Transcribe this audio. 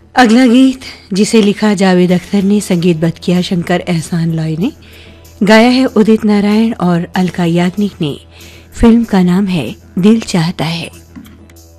अगला गीत जिसे लिखा जावेद अख्तर ने, संगीतबद्ध किया शंकर एहसान लॉय ने, गाया है उदित नारायण और अलका याग्निक ने। फिल्म का नाम है दिल चाहता है।